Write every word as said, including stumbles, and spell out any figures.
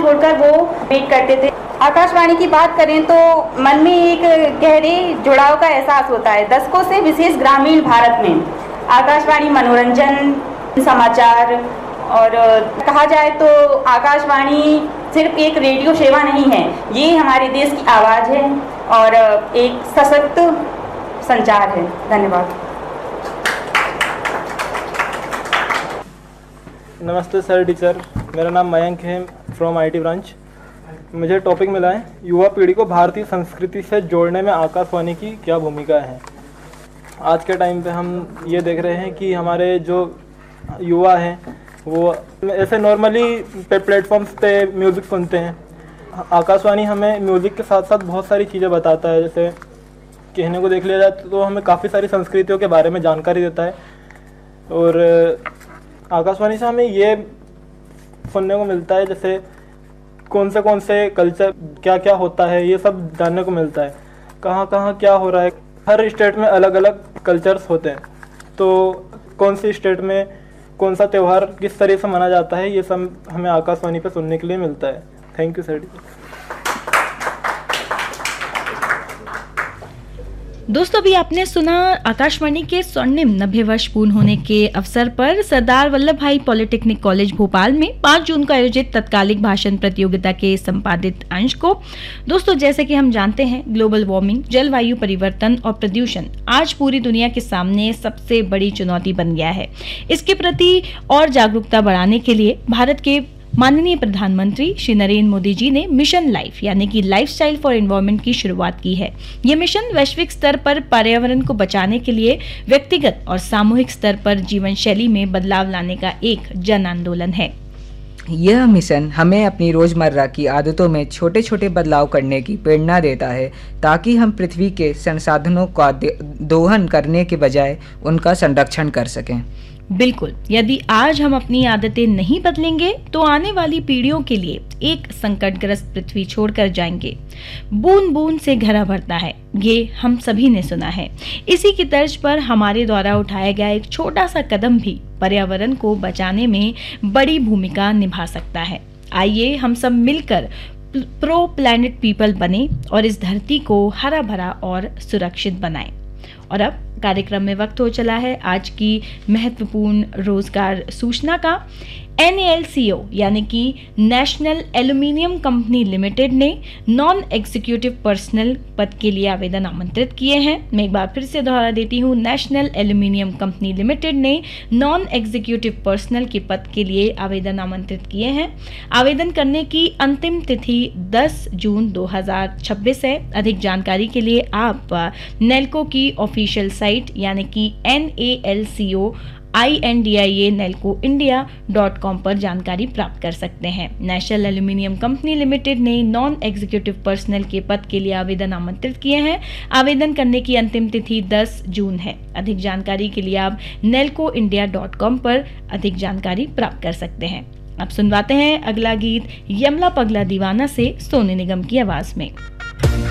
छोड़कर वो वेट करते थे। आकाशवाणी की बात करें तो मन में एक गहरे जुड़ाव का एहसास होता है। दशकों से विशेष ग्रामीण भारत में आकाशवाणी मनोरंजन, समाचार और कहा जाए तो आकाशवाणी सिर्फ एक रेडियो सेवा नहीं है, ये हमारे देश की आवाज़ है और एक सशक्त संचार है। धन्यवाद। नमस्ते सर, टीचर, मेरा नाम मयंक है फ्रॉम आईटी ब्रांच। मुझे टॉपिक मिला है युवा पीढ़ी को भारतीय संस्कृति से जोड़ने में आकाशवाणी की क्या भूमिका है। आज के टाइम पे हम ये देख रहे हैं कि हमारे जो युवा हैं वो ऐसे नॉर्मली पे प्लेटफॉर्म्स पे म्यूज़िक सुनते हैं। आकाशवाणी हमें म्यूज़िक के साथ साथ बहुत सारी चीज़ें बताता है। जैसे कहने को देख लिया जाए तो हमें काफ़ी सारी संस्कृतियों के बारे में जानकारी देता है और आकाशवाणी से हमें ये सुनने को मिलता है जैसे कौन से कौन से कल्चर क्या क्या होता है, ये सब जानने को मिलता है। कहाँ कहाँ क्या हो रहा है। हर स्टेट में अलग अलग कल्चर्स होते हैं, तो कौन सी स्टेट में कौन सा त्यौहार किस तरह से मनाया जाता है, ये सब हमें आकाशवाणी पे सुनने के लिए मिलता है। Thank you sir. दोस्तों, भी आपने सुना आकाशवाणी के स्वर्णिम नब्बे वर्ष पूर्ण होने के अवसर पर सरदार वल्लभ भाई पॉलिटेक्निक कॉलेज भोपाल में पाँच जून को आयोजित तत्कालिक भाषण प्रतियोगिता के संपादित अंश को। दोस्तों, जैसे कि हम जानते हैं, ग्लोबल वार्मिंग, जलवायु परिवर्तन और प्रदूषण आज पूरी दुनिया के सामने सबसे बड़ी चुनौती बन गया है। इसके प्रति और जागरूकता बढ़ाने के लिए भारत के माननीय प्रधानमंत्री श्री नरेंद्र मोदी जी ने मिशन लाइफ यानी कि लाइफस्टाइल फॉर एनवायरनमेंट की शुरुआत की है। ये मिशन वैश्विक स्तर पर पर्यावरण को बचाने के लिए व्यक्तिगत और सामूहिक स्तर पर जीवन शैली में बदलाव लाने का एक जन आंदोलन है। यह मिशन हमें अपनी रोजमर्रा की आदतों में छोटे छोटे बदलाव करने की प्रेरणा देता है ताकि हम पृथ्वी के संसाधनों का दोहन करने के बजाय उनका संरक्षण कर सकें। बिल्कुल, यदि आज हम अपनी आदतें नहीं बदलेंगे तो आने वाली पीढ़ियों के लिए एक संकटग्रस्त पृथ्वी छोड़कर जाएंगे। बूंद बूंद से घड़ा भरता है, ये हम सभी ने सुना है। इसी की तर्ज पर हमारे द्वारा उठाया गया एक छोटा सा कदम भी पर्यावरण को बचाने में बड़ी भूमिका निभा सकता है। आइए हम सब मिलकर प्रो प्लैनेट पीपल बने और इस धरती को हरा भरा और सुरक्षित बनाएं। और अब कार्यक्रम में वक्त हो चला है आज की महत्वपूर्ण रोजगार सूचना का। एन ए एल सी ओ यानी कि नेशनल एल्यूमिनियम कंपनी लिमिटेड ने नॉन एग्जीक्यूटिव पर्सनल पद के लिए आवेदन आमंत्रित किए हैं। मैं एक बार फिर से दोहरा देती हूँ, नेशनल एल्यूमिनियम कंपनी लिमिटेड ने नॉन एग्जीक्यूटिव पर्सनल के पद के लिए आवेदन आमंत्रित किए हैं। आवेदन करने की अंतिम तिथि दस जून दो हज़ार छब्बीस है। अधिक जानकारी के लिए आप नेल्को की ऑफिशियल साइट यानी कि N A L C O I N D I A Nelco India dot com पर जानकारी प्राप्त कर सकते हैं। नेशनल एल्यूमिनियम कंपनी लिमिटेड ने नॉन एग्जीक्यूटिव पर्सनल के पद के लिए आवेदन आमंत्रित किए हैं। आवेदन करने की अंतिम तिथि दस जून है। अधिक जानकारी के लिए आप नेल्को इंडिया डॉट कॉम पर अधिक जानकारी प्राप्त कर सकते हैं। अब सुनवाते हैं अगला गीत यमला पगला दीवाना से सोनू निगम की आवाज में।